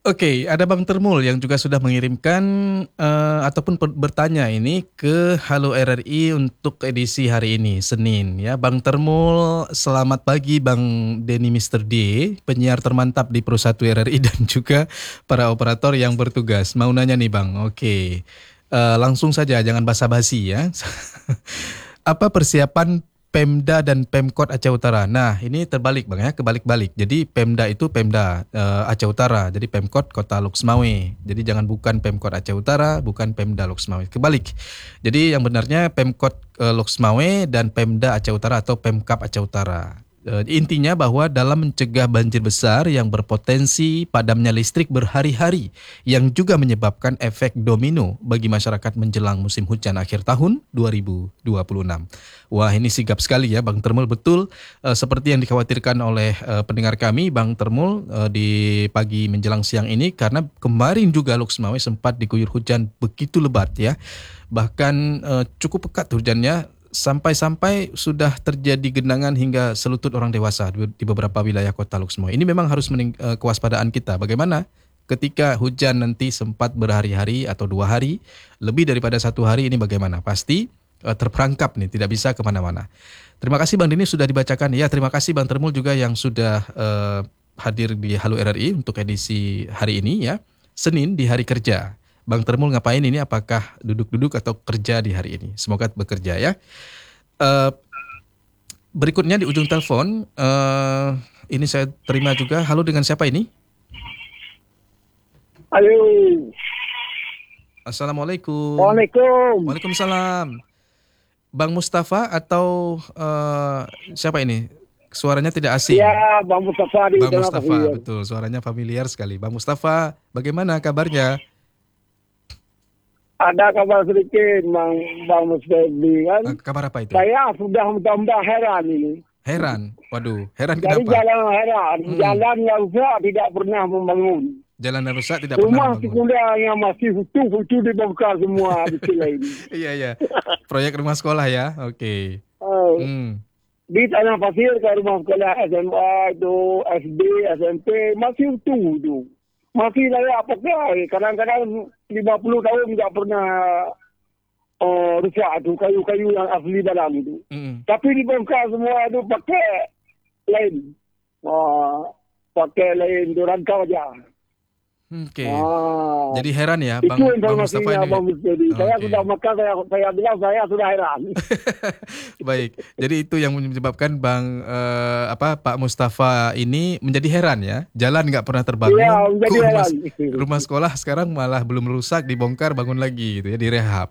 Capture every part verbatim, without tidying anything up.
Oke, ada Bang Termul yang juga sudah mengirimkan eh, ataupun per- bertanya ini ke Halo R R I untuk edisi hari ini, Senin ya. Bang Termul, selamat pagi Bang Denny Mister D, penyiar termantap di Pro satu R R I dan juga para operator yang bertugas. Mau nanya nih Bang, oke. Eh, langsung saja, jangan basa-basi ya. Apa persiapan Pemda dan Pemkot Aceh Utara? Nah, ini terbalik Bang ya, kebalik-balik. Jadi Pemda itu Pemda eh, Aceh Utara, jadi Pemkot Kota Lux Mawai. Jadi jangan bukan Pemkot Aceh Utara, bukan Pemda Lux Mawai. Kebalik. Jadi yang benarnya Pemkot eh, Lux Mawai dan Pemda Aceh Utara atau Pemkap Aceh Utara. Eh, Intinya bahwa dalam mencegah banjir besar yang berpotensi padamnya listrik berhari-hari yang juga menyebabkan efek domino bagi masyarakat menjelang musim hujan akhir tahun dua ribu dua puluh enam. Wah, ini sigap sekali ya Bang Termul, betul eh, seperti yang dikhawatirkan oleh eh, pendengar kami Bang Termul eh, di pagi menjelang siang ini, karena kemarin juga Lux Mawai sempat diguyur hujan begitu lebat ya. Bahkan eh, cukup pekat hujannya sampai-sampai sudah terjadi genangan hingga selutut orang dewasa di di beberapa wilayah kota Lux Mawai. Ini memang harus mening- eh, kewaspadaan kita. Bagaimana ketika hujan nanti sempat berhari-hari atau dua hari, lebih daripada satu hari, ini bagaimana? Pasti eh, terperangkap nih, tidak bisa kemana-mana. Terima kasih Bang Dini sudah dibacakan. Ya, terima kasih Bang Termul juga yang sudah eh, hadir di Halo R R I untuk edisi hari ini ya. Senin di hari kerja. Bang Termul ngapain ini? Apakah duduk-duduk atau kerja di hari ini? Semoga bekerja ya. Eh, Berikutnya di ujung telepon, eh, ini saya terima juga. Halo, dengan siapa ini? Halo, Assalamualaikum. Assalamualaikum. Waalaikumsalam. Bang Mustafa atau eh, siapa ini? Suaranya tidak asing. Ya, Bang Mustafa di Bang Tengah Mustafa, Pasir. betul. Suaranya familiar sekali. Bang Mustafa, bagaimana kabarnya? Ada kabar sedikit, Bang Bang Mustafa kan. Eh, kabar apa itu? Saya sudah tambah heran ini. Heran. Waduh, heran Dari kenapa? jalan heran, Hmm, jalan yang rusak tidak pernah membangun. jalan yang rusak tidak pernah Rumah membangun. sekolah yang masih utuh itu dibongkar semua di sini ini. Iya, iya. Proyek rumah sekolah ya. Oke. Eh, Hmm. di Tanah Pasir ke rumah sekolah S M A itu, S D, S M P masih utuh itu. Masih layak pakai. Kadang-kadang lima puluh tahun tidak pernah uh, rusak tu kayu-kayu yang asli dalam itu. Hmm. Tapi dibongkar semua itu pakai lain. Uh, pakai lain tu rangkau aja. Oke. Ah, Jadi heran ya, itu Bang Bang Mustafa informasinya ini. Bang Mustadi. Saya Oke. sudah makan, saya, saya bilang saya sudah heran. Baik. Jadi itu yang menyebabkan Bang eh, apa Pak Mustafa ini menjadi heran ya. Jalan nggak pernah Iya, terbangun. menjadi Kok rumah heran. rumah sekolah sekarang malah belum rusak, dibongkar, bangun lagi gitu ya, direhab.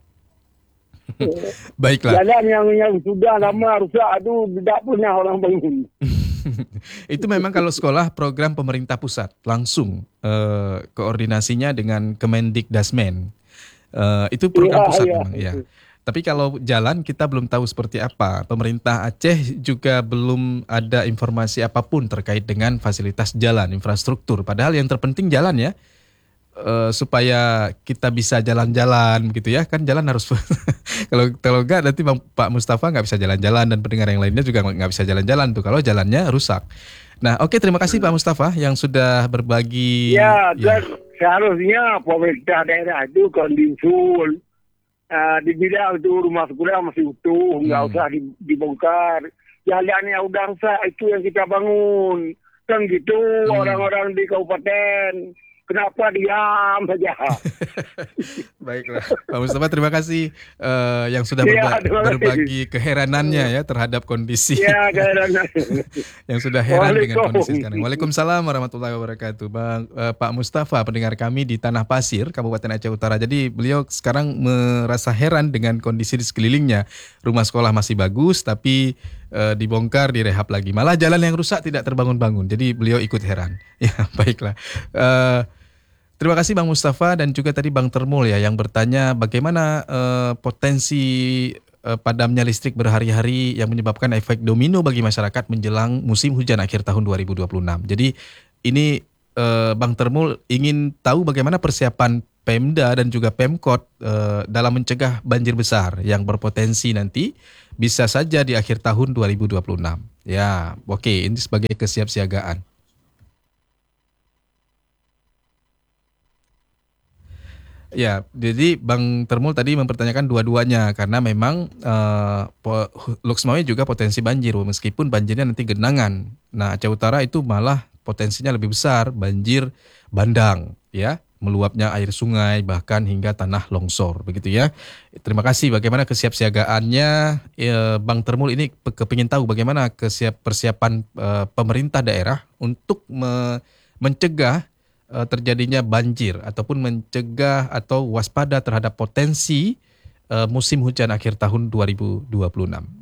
Baiklah. Jalan yang yang sudah lama rusak itu tidak pernah orang bangun. Itu memang kalau sekolah program pemerintah pusat langsung eh, koordinasinya dengan Kemendikdasmen. Eh, itu program Iya, pusat iya. memang ya. Tapi kalau jalan kita belum tahu seperti apa. Pemerintah Aceh juga belum ada informasi apapun terkait dengan fasilitas jalan, infrastruktur. Padahal yang terpenting jalan ya. Eh, supaya kita bisa jalan-jalan gitu ya, kan jalan harus kalau kalau enggak nanti Bang Pak Mustafa nggak bisa jalan-jalan dan pendengar yang lainnya juga nggak bisa jalan-jalan tuh kalau jalannya rusak. Nah, oke, terima kasih Pak Mustafa yang sudah berbagi Ya, ya. dan seharusnya pemerintah daerah itu kondisi uh, di bidang itu rumah sekolah masih utuh, nggak Hmm. usah di- dibongkar. Jalan yang udah rusak itu yang kita bangun. Kan gitu Hmm. orang-orang di kabupaten. Kenapa diam saja? Baiklah, Pak Mustafa, terima kasih eh, yang sudah Ya, berba- terima kasih. berbagi keheranannya ya terhadap kondisi Ya, karena yang sudah heran dengan Waalaikum. kondisi sekarang. Waalaikumsalam warahmatullahi wabarakatuh. Bang eh, Pak Mustafa, pendengar kami di Tanah Pasir, Kabupaten Aceh Utara. Jadi beliau sekarang merasa heran dengan kondisi di sekelilingnya. Rumah sekolah masih bagus, tapi eh, dibongkar, direhab lagi. Malah jalan yang rusak tidak terbangun-bangun. Jadi beliau ikut heran. Ya, baiklah. Eh, Terima kasih Bang Mustafa dan juga tadi Bang Termul ya yang bertanya bagaimana eh, potensi eh, padamnya listrik berhari-hari yang menyebabkan efek domino bagi masyarakat menjelang musim hujan akhir tahun dua ribu dua puluh enam. Jadi ini eh, Bang Termul ingin tahu bagaimana persiapan Pemda dan juga Pemkot eh, dalam mencegah banjir besar yang berpotensi nanti bisa saja di akhir tahun dua ribu dua puluh enam. Ya, oke, ini sebagai kesiapsiagaan. Ya, jadi Bang Termul tadi mempertanyakan dua-duanya karena memang eh, po- Lux Mawai juga potensi banjir meskipun banjirnya nanti genangan. Nah, Aceh Utara itu malah potensinya lebih besar banjir bandang ya, meluapnya air sungai bahkan hingga tanah longsor begitu ya. Terima kasih bagaimana kesiapsiagaannya eh, Bang Termul ini pe- kepingin tahu bagaimana kesiap persiapan eh, pemerintah daerah untuk me- mencegah eh, terjadinya banjir ataupun mencegah atau waspada terhadap potensi eh, musim hujan akhir tahun dua ribu dua puluh enam.